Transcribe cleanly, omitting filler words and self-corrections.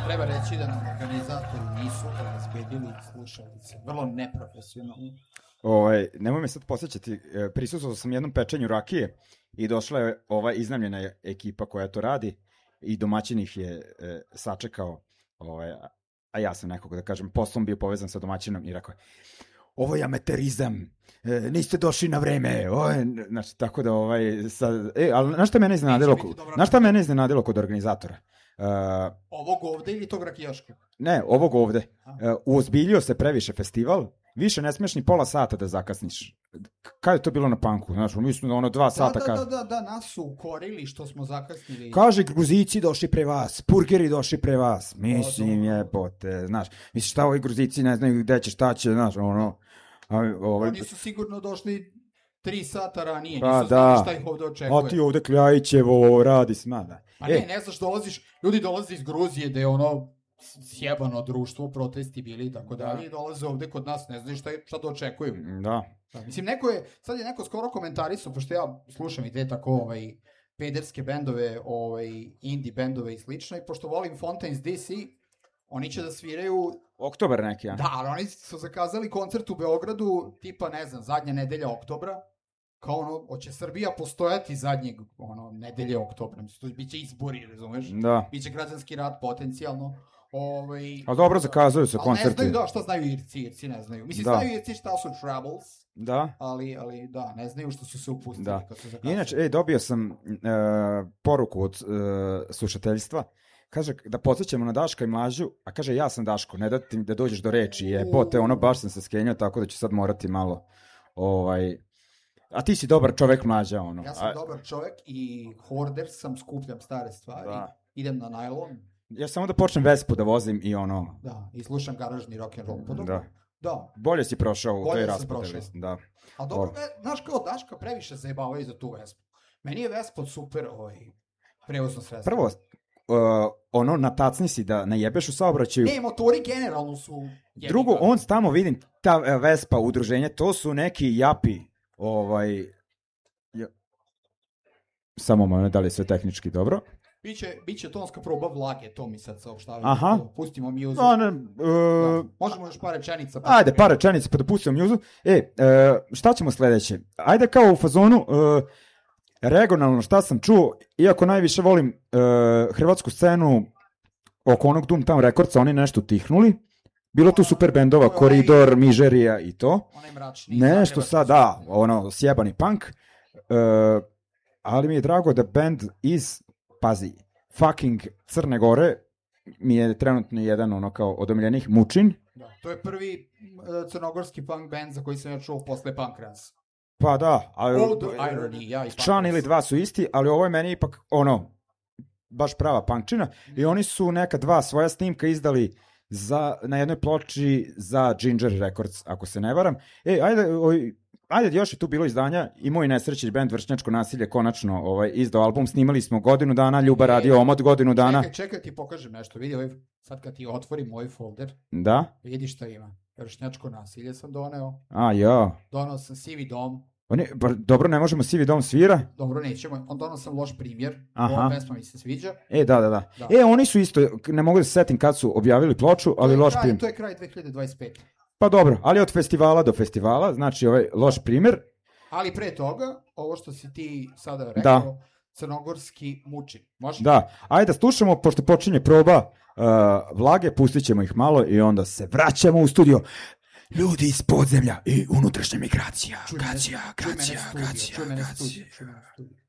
treba reći da nam organizatori nisu obezbedili slušalice. Vrlo neprofesionalno. Nemoj me sad posjećati, prisustvovao sam jednom pečenju rakije i došla je ova iznajmljena ekipa koja to radi i domaćin ih je sačekao, a ja sam nekog, da kažem, poslom bio povezan sa domaćinom i rekao je, ovo je amaterizam, niste došli na vreme, znači, tako da sad, ali znaš šta mene iznenadilo kod organizatora? Ovog ovde ili tog rakijaškog? Ne, ovog ovde. Uozbiljio se previše festival, više ne smiješ ni pola sata da zakasniš. Kada je to bilo na Punku? Znaš, mislim da 2 sata... Da, nas su ukorili što smo zakasnili. Kaže, Gruzici došli pre vas, Purgeri došli pre vas. Mislim, jebote, znaš. Mislim, šta ovi Gruzici ne znaju gde će, šta će, znaš, Oni su sigurno došli 3 sata ranije, nisu znali šta ih ovde očekuje. A ti ovde Kljajićevo radi smada. Pa ne znaš, ljudi dolaze iz Gruzije gde je sjebano društvo, protesti bili i tako dalje, i dolaze ovde kod nas, ne znaju šta da očekuju. Da. Mislim, sad je neko skoro komentarisao, pošto ja slušam i te tako pederske bendove, indie bendove i slično, i pošto volim Fontaines DC, oni će da sviraju... Oktobar neki, ja? Da, ali oni su zakazali koncert u Beogradu, tipa, ne znam, zadnja nedelja oktobra, kao hoće Srbija postojati zadnjeg, nedelje oktobra, mislim, to biće izbori, razumeš? Da. Biće građanski rat potencijalno. Ali dobro, zakazuju se koncerti. Ali ne znaju, šta znaju Irci ne znaju. Mislim, znaju Irci šta su Troubles, da. Ali da, ne znaju što su se upustili. Da. Inače, dobio sam poruku od slušateljstva, kaže da podsjećamo na Daška i Mlađu, a kaže ja sam Daško, ne da ti da dođeš do reči, jebote, baš sam se skenjao, tako da ću sad morati malo, a ti si dobar čovek, Mlađa, Ja sam dobar čovek i hoarder sam, skupljam stare stvari, idem na najlon. Ja samo da počnem Vespu da vozim i Da, i slušam garažni rock'n'roll podobno. Da. Bolje si prošao u toj raspodeli. Da. A dobro, znaš kao Daška previše zajebavaju za tu Vespu. Meni je Vespa super prevozno sredstvo. Prvo, na tacni si da najebeš u saobraćaju. Ne, motori generalno su jebiga. Drugo, tamo vidim, ta Vespa udruženje, to su neki japi, samo malo, da li je sve tehnički dobro? Biće tonska proba vlage, to mi sad saopštavaju. Aha. Pustimo mjuzu. Možemo još par rečenica. Ajde, par rečenica pa da pustimo mjuzu. Šta ćemo sledeće? Ajde kao u fazonu, regionalno šta sam čuo, iako najviše volim hrvatsku scenu oko onog Doomtown Recordsa, oni nešto tihnuli. Bilo tu super bendova, Koridor, Mižerija i to. Onaj mračni. Nešto sad, sjebani punk. Ali mi je drago da band iz, pazi, fucking Crne Gore mi je trenutno jedan kao od omiljenih, Mučin. Da, to je prvi crnogorski punk band za koji sam ja čuo posle Pankraz. Pa da, član ili dva su isti, ali ovo je meni ipak baš prava punkčina i oni su neka 2 svoja snimka izdali na jednoj ploči za Ginger Records, ako se ne varam. Ajde, još je tu bilo izdanja i moj nesrećni band Vršnjačko nasilje konačno izdao album, snimali smo godinu dana, Ljuba radio omot godinu dana. Čekaj, ti pokažem nešto, vidi sad kad ti otvorim moj folder, da? Vidi šta ima. Vršnjačko nasilje sam doneo. Doneo sam Sivi dom. Dobro, ne možemo Sivi dom svira. Dobro, nećemo. Doneo sam Loš primjer. Ova pesma mi se sviđa. Da. Oni su isto, ne mogu da se setim kad su objavili ploču, ali Loš primjer. To je kraj 2025. Pa dobro, ali od festivala do festivala, znači Loš primjer. Ali pre toga, ovo što si ti sada rekao, crnogorski Mučin. Može? Da, ajde da slušamo, pošto počinje proba vlage, pustit ćemo ih malo i onda se vraćamo u studio. Ljudi iz podzemlja i unutrašnja migracija. Gracija.